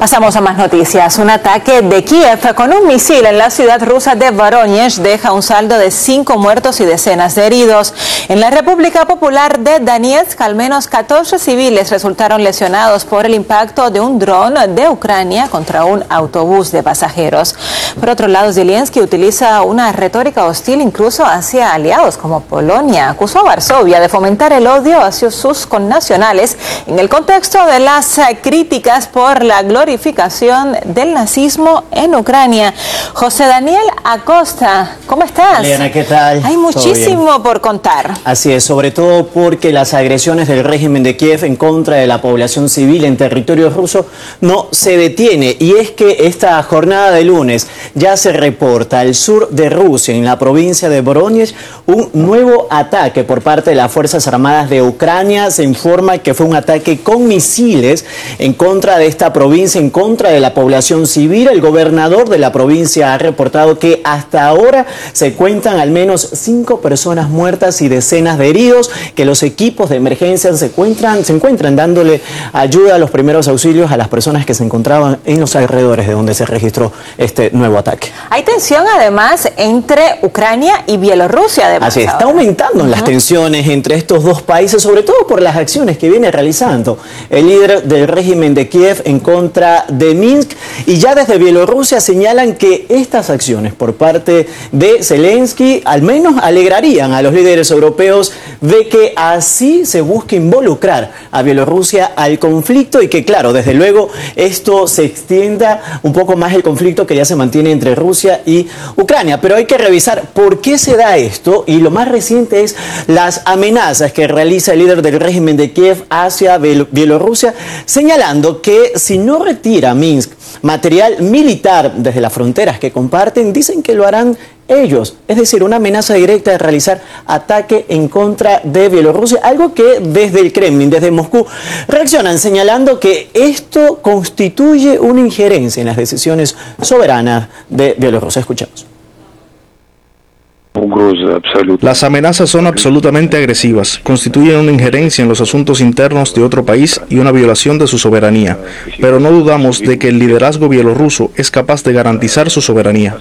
Pasamos a más noticias. Un ataque de Kiev con un misil en la ciudad rusa de Voronezh deja un saldo de 5 muertos y decenas de heridos. En la República Popular de Donetsk, al menos 14 civiles resultaron lesionados por el impacto de un dron de Ucrania contra un autobús de pasajeros. Por otro lado, Zelensky utiliza una retórica hostil incluso hacia aliados como Polonia. Acusó a Varsovia de fomentar el odio hacia sus connacionales en el contexto de las críticas por la glorificación del nazismo en Ucrania. José Daniel Acosta, ¿cómo estás? Eliana, ¿qué tal? Hay muchísimo por contar. Así es, sobre todo porque las agresiones del régimen de Kiev en contra de la población civil en territorio ruso no se detiene. Y es que esta jornada de lunes ya se reporta al sur de Rusia, en la provincia de Voronezh, un nuevo ataque por parte de las Fuerzas Armadas de Ucrania. Se informa que fue un ataque con misiles en contra de esta provincia, en contra de la población civil. El gobernador de la provincia ha reportado que hasta ahora se cuentan al menos 5 personas muertas y decenas de heridos, que los equipos de emergencia se encuentran dándole ayuda a los primeros auxilios a las personas que se encontraban en los alrededores de donde se registró este nuevo ataque. Hay tensión además entre Ucrania y Bielorrusia. Así es, está aumentando las tensiones entre estos dos países, sobre todo por las acciones que viene realizando el líder del régimen de Kiev en contra de Minsk, y ya desde Bielorrusia señalan que estas acciones por parte de Zelensky al menos alegrarían a los líderes europeos de que así se busque involucrar a Bielorrusia al conflicto y que, claro, desde luego esto se extienda un poco más el conflicto que ya se mantiene entre Rusia y Ucrania. Pero hay que revisar por qué se da esto, y lo más reciente es las amenazas que realiza el líder del régimen de Kiev hacia Bielorrusia, señalando que si no retira Minsk material militar desde las fronteras que comparten, dicen que lo harán ellos. Es decir, una amenaza directa de realizar ataque en contra de Bielorrusia, algo que desde el Kremlin, desde Moscú, reaccionan señalando que esto constituye una injerencia en las decisiones soberanas de Bielorrusia. Escuchamos. Las amenazas son absolutamente agresivas, constituyen una injerencia en los asuntos internos de otro país y una violación de su soberanía, pero no dudamos de que el liderazgo bielorruso es capaz de garantizar su soberanía.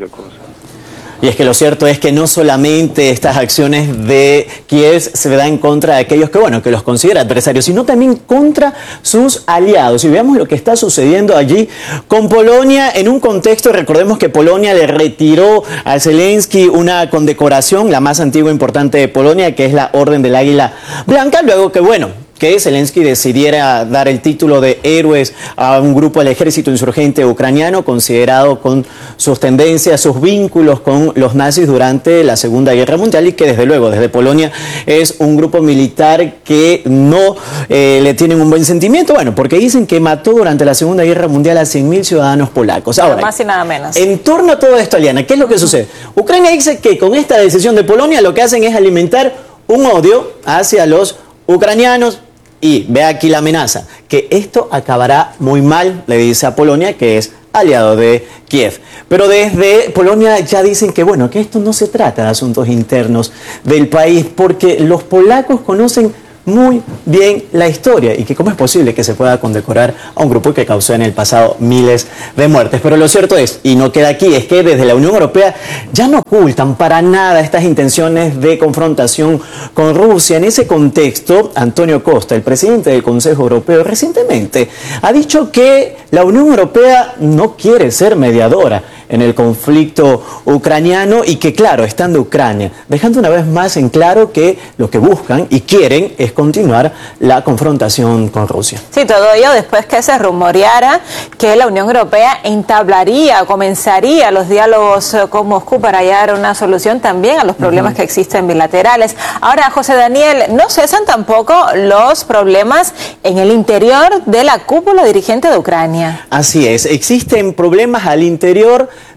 Y es que lo cierto es que no solamente estas acciones de Kiev se dan en contra de aquellos que los considera adversarios, sino también contra sus aliados. Y veamos lo que está sucediendo allí con Polonia en un contexto. Recordemos que Polonia le retiró a Zelensky una condecoración, la más antigua e importante de Polonia, que es la Orden del Águila Blanca, luego que Zelensky decidiera dar el título de héroes a un grupo del ejército insurgente ucraniano, considerado con sus tendencias, sus vínculos con los nazis durante la Segunda Guerra Mundial, y que desde luego desde Polonia es un grupo militar que no le tienen un buen sentimiento, porque dicen que mató durante la Segunda Guerra Mundial a 100.000 ciudadanos polacos. Ahora, más y nada menos. En torno a todo esto, Eliana, ¿qué es lo que sucede? Ucrania dice que con esta decisión de Polonia lo que hacen es alimentar un odio hacia los ucranianos. Y ve aquí la amenaza, que esto acabará muy mal, le dice a Polonia, que es aliado de Kiev. Pero desde Polonia ya dicen que que esto no se trata de asuntos internos del país, porque los polacos conocen muy bien la historia y que cómo es posible que se pueda condecorar a un grupo que causó en el pasado miles de muertes. Pero lo cierto es, y no queda aquí, es que desde la Unión Europea ya no ocultan para nada estas intenciones de confrontación con Rusia. En ese contexto, Antonio Costa, el presidente del Consejo Europeo, recientemente ha dicho que la Unión Europea no quiere ser mediadora en el conflicto ucraniano y que, claro, estando Ucrania, dejando una vez más en claro que lo que buscan y quieren es continuar la confrontación con Rusia. Sí, todo ello después que se rumoreara que la Unión Europea comenzaría los diálogos con Moscú para hallar una solución también a los problemas que existen bilaterales. Ahora, José Daniel, no cesan tampoco los problemas en el interior de la cúpula dirigente de Ucrania. Así es, existen problemas al interior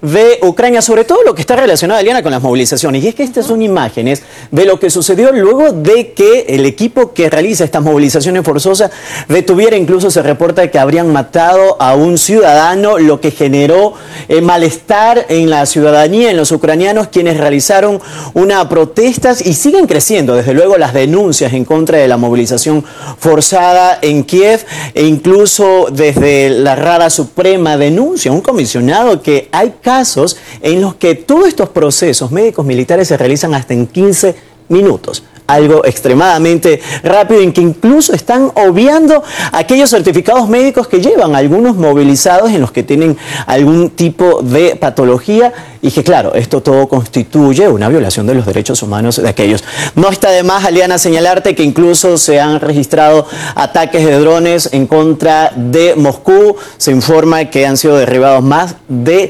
de Ucrania, sobre todo lo que está relacionado, Eliana, con las movilizaciones. Y es que estas son imágenes de lo que sucedió luego de que el equipo que realiza estas movilizaciones forzosas detuviera, incluso se reporta que habrían matado a un ciudadano, lo que generó malestar en la ciudadanía, en los ucranianos, quienes realizaron una protesta y siguen creciendo, desde luego, las denuncias en contra de la movilización forzada en Kiev, e incluso desde la Rada Suprema denuncia un comisionado que hay casos en los que todos estos procesos médicos militares se realizan hasta en 15 minutos. Algo extremadamente rápido, en que incluso están obviando aquellos certificados médicos que llevan algunos movilizados en los que tienen algún tipo de patología, y que claro, esto todo constituye una violación de los derechos humanos de aquellos. No está de más, Aliana, señalarte que incluso se han registrado ataques de drones en contra de Moscú. Se informa que han sido derribados más de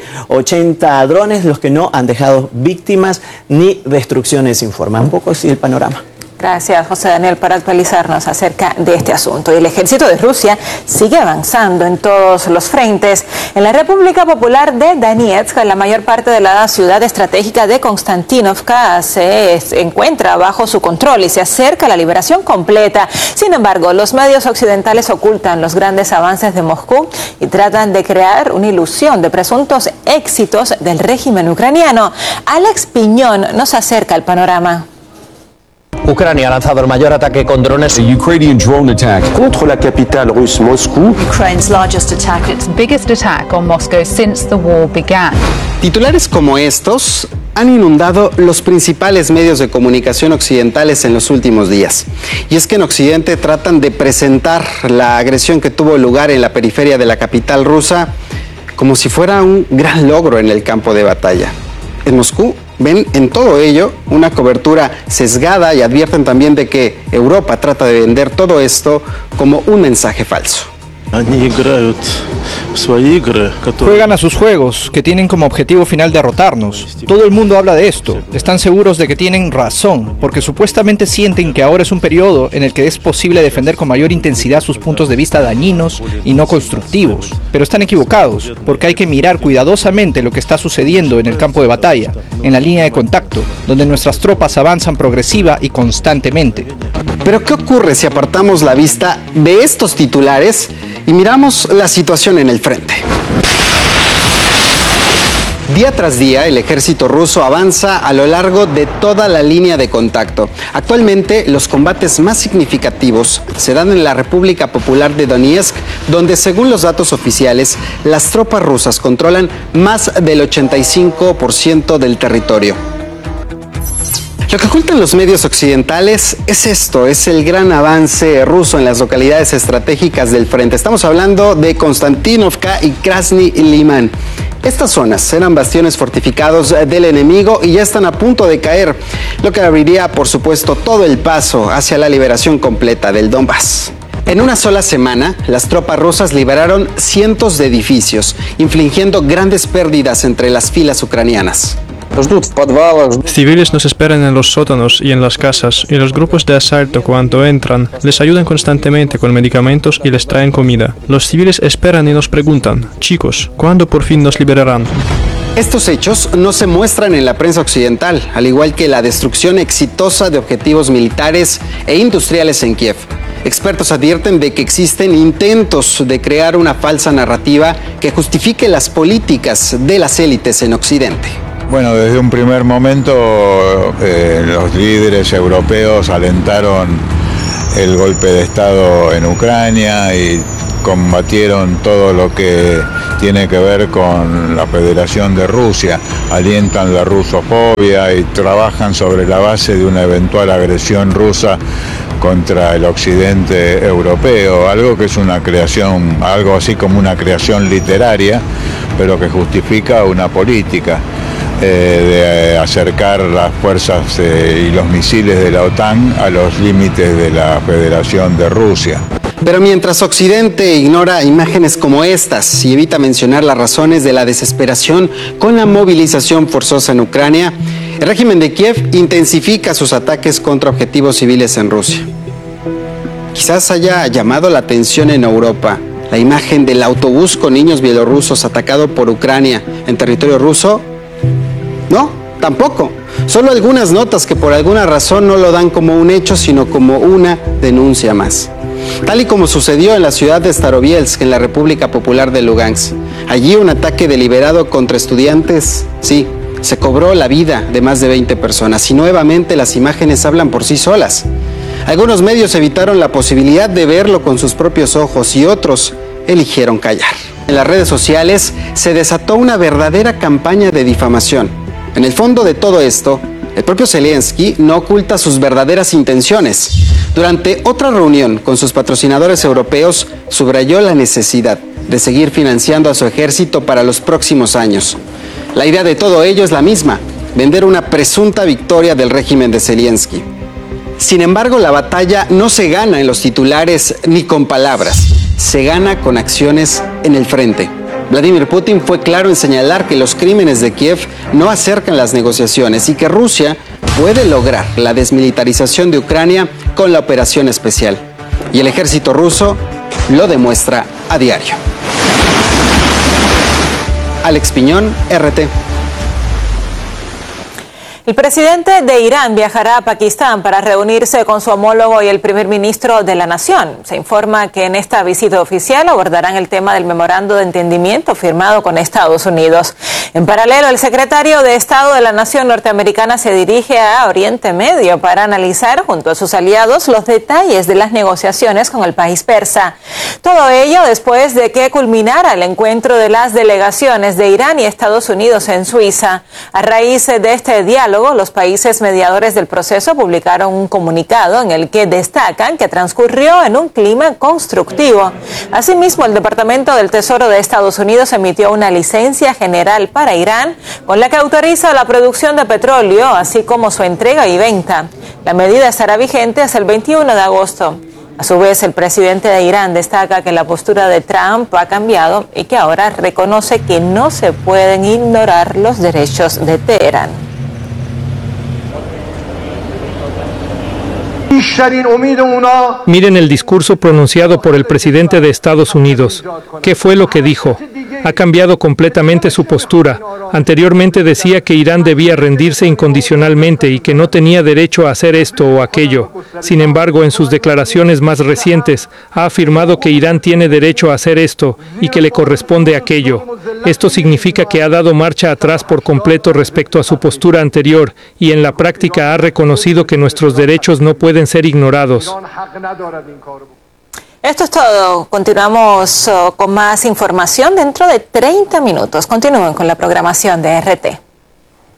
80 drones, los que no han dejado víctimas ni destrucciones, informa. Un poco así el panorama. Gracias, José Daniel, por actualizarnos acerca de este asunto. Y el ejército de Rusia sigue avanzando en todos los frentes. En la República Popular de Donetsk, la mayor parte de la ciudad estratégica de Konstantinovka se encuentra bajo su control y se acerca a la liberación completa. Sin embargo, los medios occidentales ocultan los grandes avances de Moscú y tratan de crear una ilusión de presuntos éxitos del régimen ucraniano. Alex Piñón nos acerca al panorama. Ucrania ha lanzado el mayor ataque con drones. Ukrainian drone attack contre la capitale russe Moscou. Ukraine's largest attack, its biggest attack on Moscow since the war began. Titulares como estos han inundado los principales medios de comunicación occidentales en los últimos días. Y es que en Occidente tratan de presentar la agresión que tuvo lugar en la periferia de la capital rusa como si fuera un gran logro en el campo de batalla. En Moscú ven en todo ello una cobertura sesgada y advierten también de que Europa trata de vender todo esto como un mensaje falso. Juegan a sus juegos, que tienen como objetivo final derrotarnos. Todo el mundo habla de esto. Están seguros de que tienen razón, porque supuestamente sienten que ahora es un periodo en el que es posible defender con mayor intensidad sus puntos de vista dañinos y no constructivos. Pero están equivocados, porque hay que mirar cuidadosamente lo que está sucediendo en el campo de batalla, en la línea de contacto, donde nuestras tropas avanzan progresiva y constantemente. Pero ¿qué ocurre si apartamos la vista de estos titulares y miramos la situación en el frente? Día tras día, el ejército ruso avanza a lo largo de toda la línea de contacto. Actualmente, los combates más significativos se dan en la República Popular de Donetsk, donde, según los datos oficiales, las tropas rusas controlan más del 85% del territorio. Lo que ocultan los medios occidentales es esto, es el gran avance ruso en las localidades estratégicas del frente. Estamos hablando de Konstantinovka y Krasny Liman. Estas zonas eran bastiones fortificados del enemigo y ya están a punto de caer, lo que abriría, por supuesto, todo el paso hacia la liberación completa del Donbass. En una sola semana, las tropas rusas liberaron cientos de edificios, infligiendo grandes pérdidas entre las filas ucranianas. Civiles nos esperan en los sótanos y en las casas, y los grupos de asalto, cuando entran, les ayudan constantemente con medicamentos y les traen comida. Los civiles esperan y nos preguntan: chicos, ¿cuándo por fin nos liberarán? Estos hechos no se muestran en la prensa occidental, al igual que la destrucción exitosa de objetivos militares e industriales en Kiev. Expertos advierten de que existen intentos de crear una falsa narrativa que justifique las políticas de las élites en Occidente. Bueno, desde un primer momento los líderes europeos alentaron el golpe de Estado en Ucrania y combatieron todo lo que tiene que ver con la Federación de Rusia, alientan la rusofobia y trabajan sobre la base de una eventual agresión rusa contra el occidente europeo, algo que es una creación, algo así como una creación literaria, pero que justifica una política de acercar las fuerzas y los misiles de la OTAN a los límites de la Federación de Rusia. Pero mientras Occidente ignora imágenes como estas y evita mencionar las razones de la desesperación con la movilización forzosa en Ucrania, el régimen de Kiev intensifica sus ataques contra objetivos civiles en Rusia. Quizás haya llamado la atención en Europa La imagen del autobús con niños bielorrusos atacado por Ucrania en territorio ruso, no, tampoco. Solo algunas notas que por alguna razón no lo dan como un hecho, sino como una denuncia más. Tal y como sucedió en la ciudad de Starobielsk, en la República Popular de Lugansk. Allí un ataque deliberado contra estudiantes, sí, se cobró la vida de más de 20 personas y nuevamente las imágenes hablan por sí solas. Algunos medios evitaron la posibilidad de verlo con sus propios ojos y otros eligieron callar. En las redes sociales se desató una verdadera campaña de difamación. En el fondo de todo esto, el propio Zelensky no oculta sus verdaderas intenciones. Durante otra reunión con sus patrocinadores europeos, subrayó la necesidad de seguir financiando a su ejército para los próximos años. La idea de todo ello es la misma, vender una presunta victoria del régimen de Zelensky. Sin embargo, la batalla no se gana en los titulares ni con palabras, se gana con acciones en el frente. Vladimir Putin fue claro en señalar que los crímenes de Kiev no acercan las negociaciones y que Rusia puede lograr la desmilitarización de Ucrania con la operación especial. Y el ejército ruso lo demuestra a diario. Alex Piñón, RT. El presidente de Irán viajará a Pakistán para reunirse con su homólogo y el primer ministro de la nación. Se informa que en esta visita oficial abordarán el tema del memorando de entendimiento firmado con Estados Unidos. En paralelo, el secretario de Estado de la nación norteamericana se dirige a Oriente Medio para analizar junto a sus aliados los detalles de las negociaciones con el país persa. Todo ello después de que culminara el encuentro de las delegaciones de Irán y Estados Unidos en Suiza. A raíz de este diálogo, los países mediadores del proceso publicaron un comunicado en el que destacan que transcurrió en un clima constructivo. Asimismo, el Departamento del Tesoro de Estados Unidos emitió una licencia general para Irán con la que autoriza la producción de petróleo, así como su entrega y venta. La medida estará vigente hasta el 21 de agosto. A su vez, el presidente de Irán destaca que la postura de Trump ha cambiado y que ahora reconoce que no se pueden ignorar los derechos de Teherán. Miren el discurso pronunciado por el presidente de Estados Unidos. ¿Qué fue lo que dijo? Ha cambiado completamente su postura. Anteriormente decía que Irán debía rendirse incondicionalmente y que no tenía derecho a hacer esto o aquello. Sin embargo, en sus declaraciones más recientes, ha afirmado que Irán tiene derecho a hacer esto y que le corresponde aquello. Esto significa que ha dado marcha atrás por completo respecto a su postura anterior y en la práctica ha reconocido que nuestros derechos no pueden ser ignorados. Esto es todo. Continuamos con más información dentro de 30 minutos. Continúen con la programación de RT.